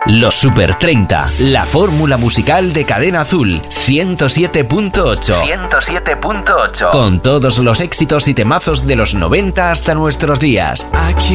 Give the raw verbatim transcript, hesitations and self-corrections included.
Los Super treinta, la fórmula musical de Cadena Azul, ciento siete punto ocho. ciento siete punto ocho. Con todos los éxitos y temazos de los noventa hasta nuestros días.